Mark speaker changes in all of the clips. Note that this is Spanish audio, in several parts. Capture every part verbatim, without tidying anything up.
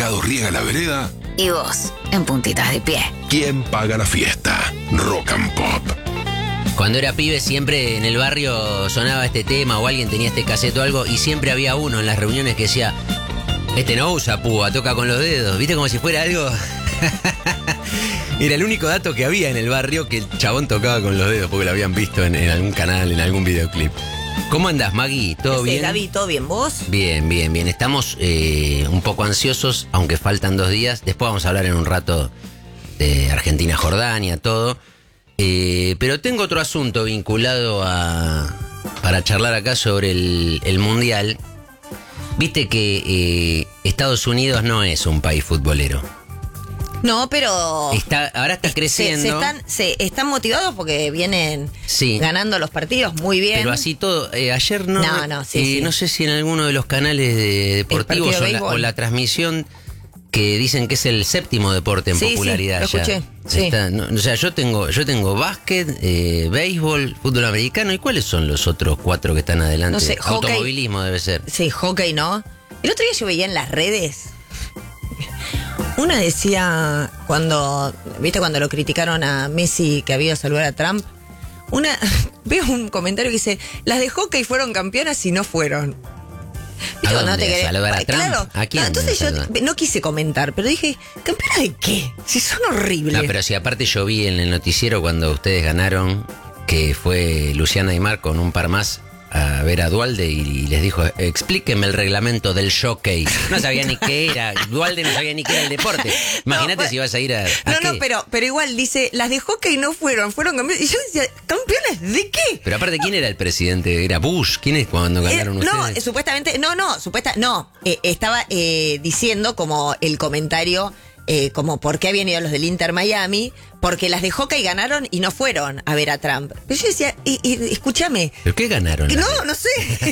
Speaker 1: cagado riega la vereda.
Speaker 2: Y vos, en puntitas de pie.
Speaker 1: ¿Quién paga la fiesta? Rock and Pop.
Speaker 3: Cuando era pibe siempre en el barrio sonaba este tema o alguien tenía este cassette o algo y siempre había uno en las reuniones que decía: este no usa púa, toca con los dedos. ¿Viste? Como si fuera algo... Era el único dato que había en el barrio, que el chabón tocaba con los dedos porque lo habían visto en, en algún canal, en algún videoclip. ¿Cómo andás, Maggie? ¿Todo
Speaker 4: Sí,
Speaker 3: bien?
Speaker 4: Gaby, ¿todo bien? ¿Vos?
Speaker 3: Bien, bien, bien. Estamos eh, un poco ansiosos, aunque faltan dos días. Después vamos a hablar en un rato de Argentina-Jordania, todo. Eh, pero tengo otro asunto vinculado a... para charlar acá sobre el, el Mundial. Viste que eh, Estados Unidos no es un país futbolero.
Speaker 4: No, pero...
Speaker 3: Está, ahora está creciendo.
Speaker 4: Se, se están, se están motivados porque vienen
Speaker 3: Sí.
Speaker 4: ganando los partidos muy bien.
Speaker 3: Pero así todo, eh, ayer no,
Speaker 4: No, no, sí,
Speaker 3: eh,
Speaker 4: sí.
Speaker 3: no sé si en alguno de los canales de deportivos
Speaker 4: partido de
Speaker 3: o, la,
Speaker 4: béisbol.
Speaker 3: o la transmisión que dicen que es el séptimo deporte en
Speaker 4: Sí, sí,
Speaker 3: popularidad
Speaker 4: lo
Speaker 3: ya.
Speaker 4: escuché, sí.
Speaker 3: Está, no, o sea, yo tengo, yo tengo básquet, eh, béisbol, fútbol americano. ¿Y cuáles son los otros cuatro que están adelante?
Speaker 4: No sé, hockey.
Speaker 3: Automovilismo debe ser.
Speaker 4: Sí, hockey, ¿no? El otro día yo veía en las redes. Una decía, cuando, ¿viste cuando lo criticaron a Messi que había ido a saludar a Trump? Una, veo un comentario que dice, las de hockey fueron campeonas y no fueron.
Speaker 3: ¿A
Speaker 4: Digo,
Speaker 3: dónde?
Speaker 4: te querés-
Speaker 3: ¿A saludar a
Speaker 4: Ay,
Speaker 3: Trump?
Speaker 4: Claro.
Speaker 3: ¿A quién
Speaker 4: No, entonces yo
Speaker 3: saludar?
Speaker 4: no quise comentar, pero dije, ¿campeonas de qué? Si son horribles.
Speaker 3: No, pero si aparte yo vi en el noticiero cuando ustedes ganaron, que fue Luciana Aymar con un par más a ver a Dualde y, y les dijo: explíqueme el reglamento del jockey. No sabía ni qué era, Dualde no sabía ni qué era el deporte. Imagínate
Speaker 4: No, pues-
Speaker 3: si vas a ir a... ¿a
Speaker 4: No,
Speaker 3: qué?
Speaker 4: no, pero, pero igual dice, las de hockey no fueron, fueron campeones. Y yo decía, ¿campeones de qué?
Speaker 3: Pero aparte, ¿quién era el presidente? ¿Era Bush? ¿Quién es cuando ganaron
Speaker 4: Eh, no,
Speaker 3: ustedes?
Speaker 4: eh, supuestamente, no, no, supuesta, no, eh, estaba eh, diciendo como el comentario, eh, como por qué habían ido los del Inter Miami, porque las de hockey ganaron y no fueron a ver a Trump. Pero yo decía, y, y, escúchame,
Speaker 3: ¿Pero qué ganaron?
Speaker 4: que
Speaker 3: las
Speaker 4: no,
Speaker 3: de-
Speaker 4: no sé.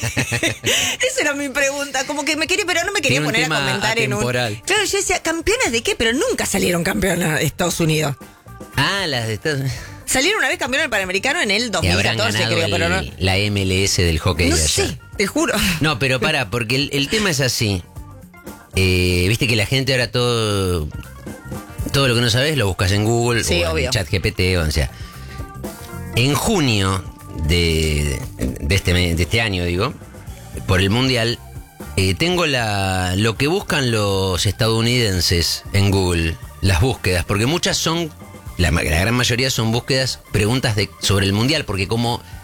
Speaker 4: Esa era mi pregunta, como que me quería, pero no me quería
Speaker 3: Tiene un
Speaker 4: poner a
Speaker 3: tema
Speaker 4: comentar en un...
Speaker 3: atemporal.
Speaker 4: Claro, yo decía, ¿campeones de qué? Pero nunca salieron campeones de Estados Unidos.
Speaker 3: Ah, las de Estados Unidos.
Speaker 4: Salieron una vez campeón del Panamericano en el dos
Speaker 3: Que
Speaker 4: mil
Speaker 3: habrán
Speaker 4: catorce,
Speaker 3: ganado
Speaker 4: creo,
Speaker 3: el-
Speaker 4: pero no...
Speaker 3: la M L S del hockey
Speaker 4: No
Speaker 3: de allá.
Speaker 4: sé, te juro.
Speaker 3: No, pero para, porque el, el tema es así. Eh, Viste que la gente ahora todo... Todo lo que no sabes lo buscas en Google
Speaker 4: Sí,
Speaker 3: o
Speaker 4: obvio.
Speaker 3: en ChatGPT o sea. En junio de, de, este, me- de este año, digo, por el Mundial, eh, tengo la lo que buscan los estadounidenses en Google, las búsquedas, porque muchas son, la, ma- la gran mayoría son búsquedas, preguntas de, sobre el Mundial, porque como